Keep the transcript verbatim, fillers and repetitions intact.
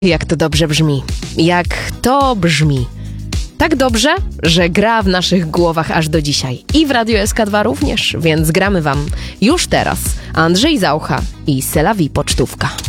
Jak to dobrze brzmi. Jak to brzmi. Tak dobrze, że gra w naszych głowach aż do dzisiaj. I w Radiu S K dwa również, więc gramy wam już teraz. Andrzej Zaucha i C'est la vie pocztówka.